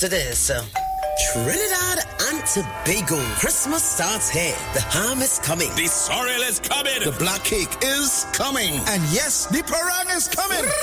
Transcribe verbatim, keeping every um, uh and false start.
after this. Trinidad and Tobago. Christmas starts here. The ham is coming. The sorrel is coming. The black cake is coming. And yes, the parang is coming.